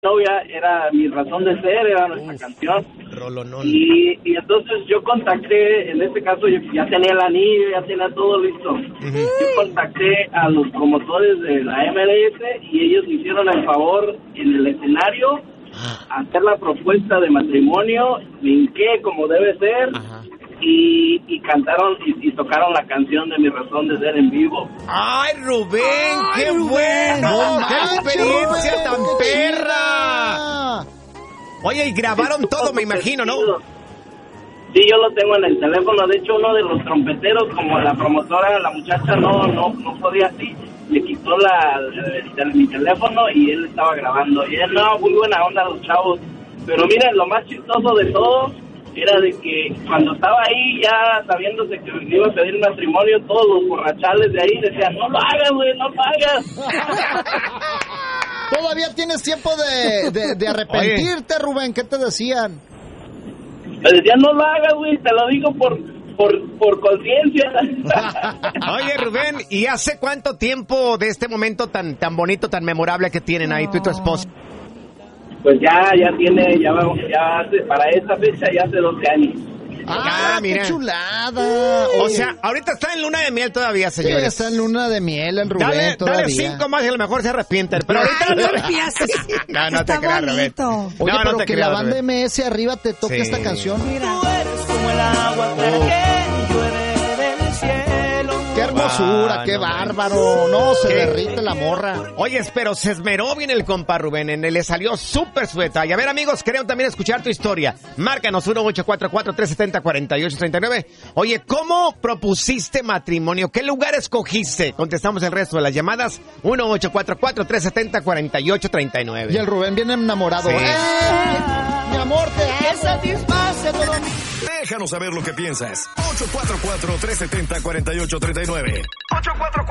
novia, era Mi Razón de Ser, era nuestra canción. Rolonón. Y entonces yo contacté, en este caso yo ya tenía el anillo, ya tenía todo listo. Yo contacté a los promotores de la MLS y ellos me hicieron el favor en el escenario hacer la propuesta de matrimonio, me hinqué como debe ser. Y cantaron y tocaron la canción de Mi Razón de Ser en vivo. ¡Ay, Rubén! ¡Qué bueno! ¡Qué experiencia Rubén, tan perra! Oye, y grabaron todo, me imagino, ¿no? Sí, yo lo tengo en el teléfono. De hecho, uno de los trompeteros, como la promotora, la muchacha no podía así, le quitó mi teléfono y él estaba grabando. Y él, no, muy buena onda los chavos. Pero miren, lo más chistoso de todo era de que cuando estaba ahí ya sabiéndose que me iba a pedir matrimonio, todos los borrachales de ahí decían, no lo hagas, güey, no lo hagas. Todavía tienes tiempo de arrepentirte. Oye, Rubén, ¿qué te decían? Me decían, no lo hagas, güey, te lo digo por conciencia. Oye, Rubén, ¿y hace cuánto tiempo de este momento tan bonito, tan memorable que tienen ahí tú y tu esposa? Pues ya hace, para esta fecha ya hace 12 años. Mira. ¡Qué chulada! O sea, ahorita está en luna de miel todavía, señores. Sí, está en luna de miel el Rubén todavía. Dale 5 más y a lo mejor se arrepienten. Pero ahorita no te creas, Rubén. Oye, no, pero no te que creas, la banda Rubén. MS arriba te toque esta canción. Mira. Tú eres como el agua que llueve del cielo. ¡Qué hermosura! ¡Qué bárbaro! No, se derrite la morra. Oye, pero se esmeró bien el compa Rubén. Le salió súper su detalle. A ver, amigos, queremos también escuchar tu historia. Márcanos 1-844-370-4839. Oye, ¿cómo propusiste matrimonio? ¿Qué lugar escogiste? Contestamos el resto de las llamadas. 1-844-370-4839. Y el Rubén viene enamorado. Sí. Mi amor, te amo. Satisface todo mi... Déjanos saber lo que piensas. 844-370-4839. 844